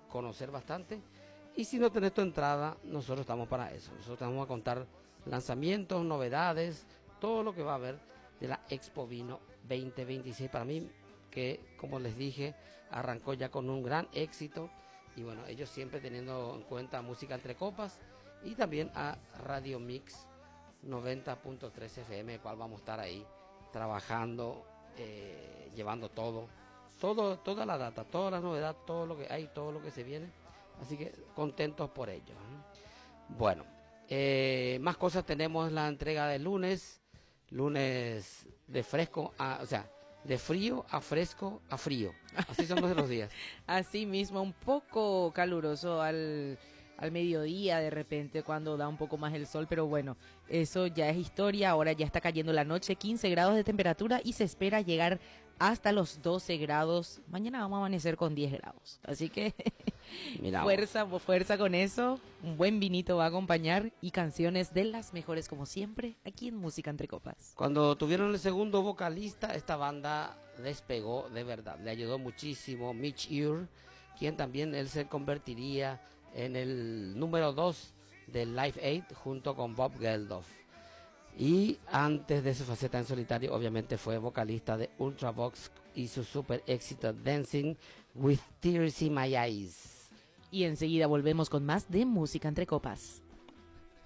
conocer bastante. Y si no tenés tu entrada, nosotros estamos para eso. Nosotros te vamos a contar lanzamientos, novedades, todo lo que va a haber de la Expo Vino 2026. Para mí, que como les dije, arrancó ya con un gran éxito. Y bueno, ellos siempre teniendo en cuenta Música Entre Copas y también a Radio Mix 90.3 FM, el cual vamos a estar ahí trabajando, llevando toda la data, toda la novedad, todo lo que hay, todo lo que se viene. Así que contentos por ello. Bueno, más cosas tenemos. La entrega de lunes de fresco, o sea, de frío a fresco a frío. Así son los días. Así mismo, un poco caluroso al mediodía de repente cuando da un poco más el sol, pero bueno, eso ya es historia. Ahora ya está cayendo la noche, 15 grados de temperatura y se espera llegar hasta los 12 grados. Mañana vamos a amanecer con 10 grados, así que fuerza con eso. Un buen vinito va a acompañar y canciones de las mejores como siempre aquí en Música Entre Copas. Cuando tuvieron el segundo vocalista, esta banda despegó de verdad, le ayudó muchísimo Mitch Ure, quien también él se convertiría en el número 2 del Live Aid junto con Bob Geldof. Y antes de su faceta en solitario, obviamente fue vocalista de Ultravox y su super éxito Dancing with Tears in My Eyes. Y enseguida volvemos con más de Música Entre Copas.